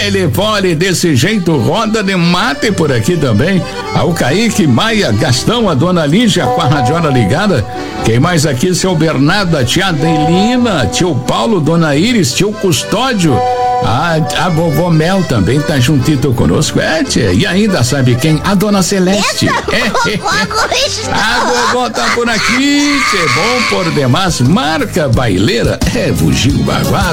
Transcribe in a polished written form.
Ele fole desse jeito, roda de mate por aqui também. O Kaique, Maia, Gastão, a dona Lígia com a radiola ligada. Quem mais aqui? Seu Bernardo, a tia Adelina, tio Paulo, dona Iris, tio Custódio. A vovó Mel também tá juntito conosco, tia. E ainda sabe quem? A dona Celeste. A vovó tá por aqui, tchê, bom por demais. Marca baileira, Bugio Bagual.